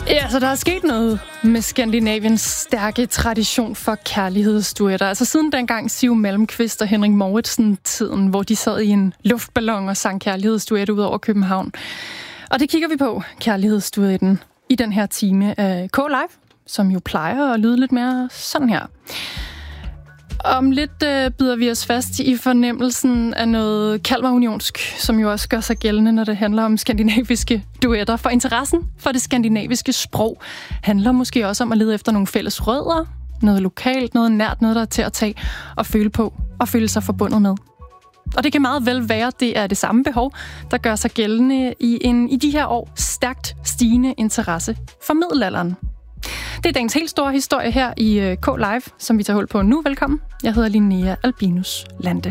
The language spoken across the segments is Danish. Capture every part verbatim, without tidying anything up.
Ja, så der er sket noget med Skandinaviens stærke tradition for kærlighedsduetter. Altså siden dengang Siv Malmkvist og Henrik Mouritsen-tiden, hvor de sad i en luftballon og sang kærlighedsduet ud over København. Og det kigger vi på, kærlighedsduetten, i den her time af K-Live, som jo plejer at lyde lidt mere sådan her. Om lidt øh, bider vi os fast i fornemmelsen af noget kalmarunionsk, som jo også gør sig gældende, når det handler om skandinaviske duetter. For interessen for det skandinaviske sprog handler måske også om at lede efter nogle fælles rødder, noget lokalt, noget nært, noget der er til at tage og føle på og føle sig forbundet med. Og det kan meget vel være, at det er det samme behov, der gør sig gældende i en i de her år stærkt stigende interesse for middelalderen. Det er dagens helt store historie her i K-Live, som vi tager hul på nu. Velkommen. Jeg hedder Linnea Albinus Lande.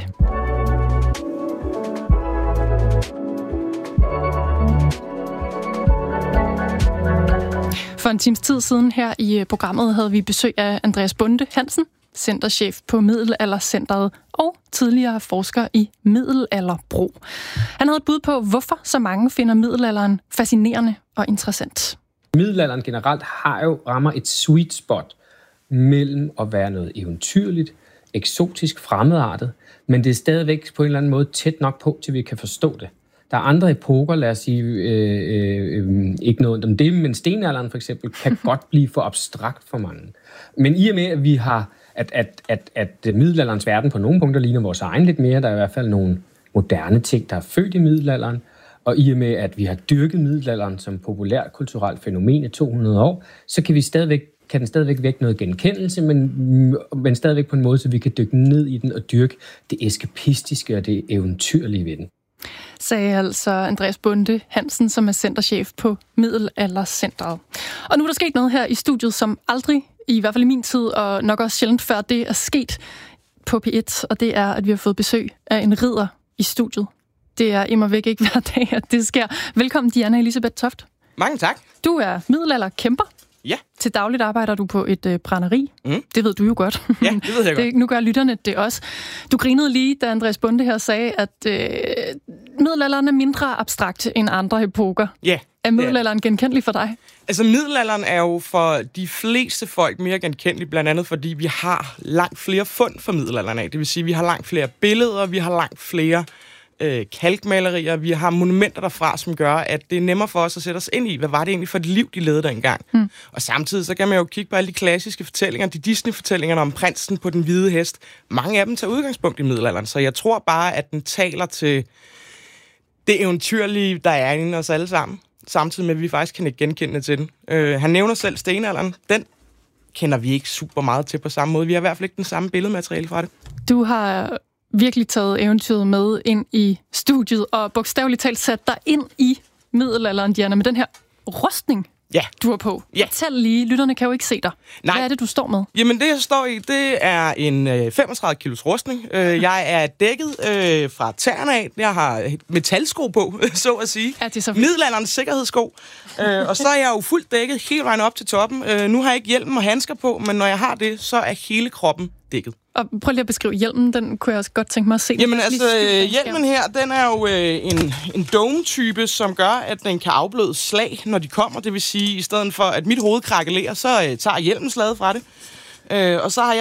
For en times tid siden her i programmet havde vi besøg af Andreas Bonde Hansen, centerchef på Middelaldercentret og tidligere forsker i middelalderbrug. Han havde et bud på, hvorfor så mange finder middelalderen fascinerende og interessant. Middelalderen generelt har jo rammer et sweet spot mellem at være noget eventyrligt, eksotisk, fremmedartet, men det er stadigvæk på en eller anden måde tæt nok på, til vi kan forstå det. Der er andre epoker, lad os sige, øh, øh, ikke noget om det, men stenalderen for eksempel kan godt blive for abstrakt for mange. Men i og med, at vi har, at, at, at, at middelalderens verden på nogle punkter ligner vores egen lidt mere, der er i hvert fald nogle moderne ting, der er født i middelalderen, og i og med, at vi har dyrket middelalderen som populært kulturelt fænomen i to hundrede år, så kan vi stadigvæk, kan den stadigvæk vække noget genkendelse, men, men stadigvæk på en måde, så vi kan dykke ned i den og dyrke det eskapistiske og det eventyrlige ved den. Sagde altså Andreas Bonde Hansen, som er centerchef på Middelaldercentret. Og nu er der sket noget her i studiet, som aldrig, i hvert fald i min tid, og nok også sjældent før det er sket på P et, og det er, at vi har fået besøg af en ridder i studiet. Det er immer væk ikke hver dag, at det sker. Velkommen, Diana Elisabeth Toft. Mange tak. Du er middelalderkæmper. Ja. Til dagligt arbejder du på et øh, brænderi. Mm. Det ved du jo godt. Ja, det ved jeg godt. Det, nu gør lytterne det også. Du grinede lige, da Andreas Bonde her sagde, at øh, middelalderen er mindre abstrakt end andre epoker. Ja. Er middelalderen ja. genkendelig for dig? Altså, middelalderen er jo for de fleste folk mere genkendelig, blandt andet fordi vi har langt flere fund for middelalderen af. Det vil sige, at vi har langt flere billeder, vi har langt flere øh, kalkmalerier, vi har monumenter derfra, som gør, at det er nemmere for os at sætte os ind i, hvad var det egentlig for et liv, de levede der engang. Hmm. Og samtidig så kan man jo kigge på alle de klassiske fortællinger, de Disney-fortællingerne om prinsen på den hvide hest. Mange af dem tager udgangspunkt i middelalderen, så jeg tror bare, at den taler til det eventyrlige, der er inde i os alle sammen, samtidig med, at vi faktisk kan ikke genkende til den. Øh, han nævner selv stenalderen. Den kender vi ikke super meget til på samme måde. Vi har i hvert fald ikke den samme billedmateriale fra det. Du har virkelig taget eventyret med ind i studiet, og bogstaveligt talt sat dig ind i middelalderen, Diana, med den her rustning, ja. du har på. Ja. Fortæl lige, lytterne kan jo ikke se dig. Nej. Hvad er det, du står med? Jamen, det jeg står i, det er en øh, femogtredive kilos rustning. Øh, jeg er dækket øh, fra tæerne af. Jeg har metalsko på, så at sige. Ja, det er så middelalderens sikkerhedssko. øh, og så er jeg jo fuldt dækket hele vejen op til toppen. Øh, nu har jeg ikke hjelm og handsker på, men når jeg har det, så er hele kroppen dækket. Og prøv lige at beskrive hjelmen, den kunne jeg også godt tænke mig at se. Jamen altså, hjelmen her, den er jo øh, en, en dome-type, som gør, at den kan afbløde slag, når de kommer. Det vil sige, i stedet for, at mit hoved krakelerer, så øh, tager hjelmen slaget fra det. Øh, og så har jeg